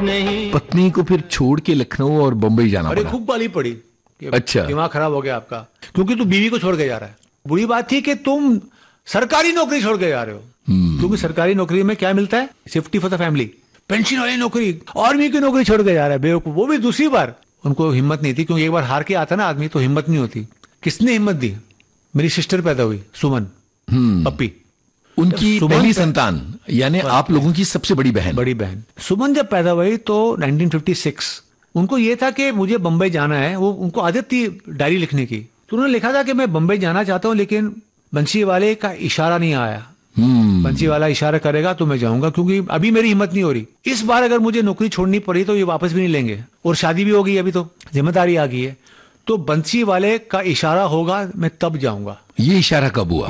नहीं। पत्नी को फिर छोड़ के लखनऊ और बम्बई जाना अरे पड़ा? खूब गाली पड़ी। अच्छा। दिमाग खराब हो गया आपका, क्योंकि तू बीवी को छोड़ के जा रहा है। बुरी बात थी कि तुम सरकारी नौकरी छोड़ के जा रहे हो, क्योंकि सरकारी नौकरी में क्या मिलता है? Safety for the family, pension वाली नौकरी। आर्मी की नौकरी छोड़ के जा रहा है बेवकूफ, वो भी दूसरी बार। उनको हिम्मत नहीं थी, क्योंकि एक बार हार के आता ना आदमी तो हिम्मत नहीं होती। किसने हिम्मत दी? मेरी सिस्टर पैदा हुई, सुमन, पप्पी, उनकी पहली संतान, यानी आप लोगों की सबसे बड़ी बहन। बड़ी बहन सुमन जब पैदा हुई तो 1956, उनको ये था कि मुझे बंबई जाना है। वो उनको आदत थी डायरी लिखने की, तो उन्होंने लिखा था कि मैं बंबई जाना चाहता हूं, लेकिन बंसी वाले का इशारा नहीं आया। बंसी वाला इशारा करेगा तो मैं जाऊंगा, क्योंकि अभी मेरी हिम्मत नहीं हो रही। इस बार अगर मुझे नौकरी छोड़नी पड़ी तो ये वापस भी नहीं लेंगे, और शादी भी हो गई, अभी तो जिम्मेदारी आ गई है। तो बंसी वाले का इशारा होगा, मैं तब जाऊंगा। ये इशारा कब हुआ?